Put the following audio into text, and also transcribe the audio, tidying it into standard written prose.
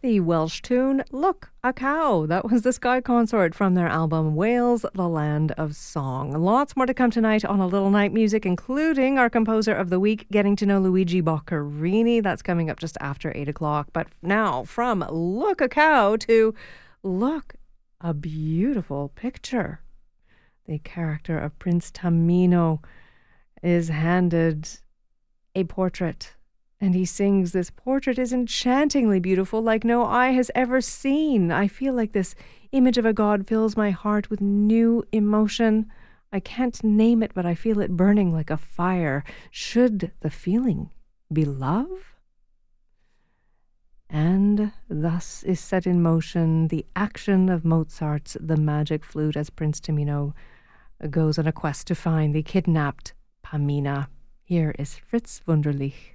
The Welsh tune, Look, a Cow. That was the Sky Consort from their album Wales, the Land of Song. Lots more to come tonight on A Little Night Music, including our composer of the week, getting to know Luigi Boccherini. That's coming up just after 8 o'clock. But now, from Look, a Cow to Look, a Beautiful Picture. The character of Prince Tamino is handed a portrait, and he sings, "This portrait is enchantingly beautiful, like no eye has ever seen. I feel like this image of a god fills my heart with new emotion. I can't name it, but I feel it burning like a fire. Should the feeling be love?" And thus is set in motion the action of Mozart's The Magic Flute as Prince Tamino goes on a quest to find the kidnapped Pamina. Here is Fritz Wunderlich.